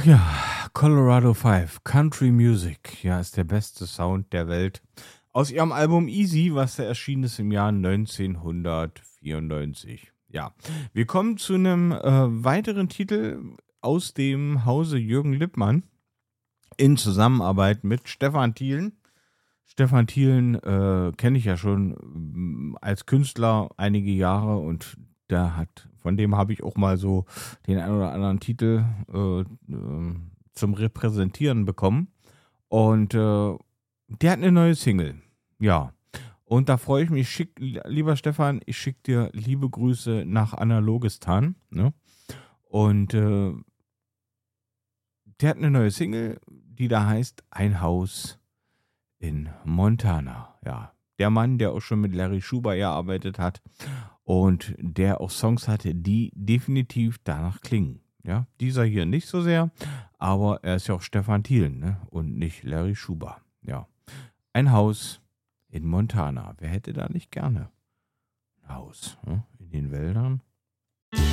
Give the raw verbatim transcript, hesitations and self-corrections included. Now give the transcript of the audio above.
Ja, Colorado Five, Country Music, ja, ist der beste Sound der Welt. Aus ihrem Album Easy, was da erschienen ist im Jahr neunzehnhundertvierundneunzig. Ja, wir kommen zu einem äh, weiteren Titel aus dem Hause Jürgen Lippmann in Zusammenarbeit mit Stefan Thielen. Stefan Thielen äh, kenne ich ja schon mm, als Künstler einige Jahre und der hat, von dem habe ich auch mal so den einen oder anderen Titel äh, äh, zum Repräsentieren bekommen. Und äh, der hat eine neue Single. Ja. Und da freue ich mich. Schick, lieber Stefan, ich schicke dir liebe Grüße nach Analogistan. Ne? Und äh, der hat eine neue Single, die da heißt Ein Haus in Montana. Ja, der Mann, der auch schon mit Larry Schuber gearbeitet hat und der auch Songs hatte, die definitiv danach klingen. Ja, dieser hier nicht so sehr, aber er ist ja auch Stefan Thielen, ne? Und nicht Larry Schuber. Ja, ein Haus in Montana. Wer hätte da nicht gerne ein Haus, ne? In den Wäldern?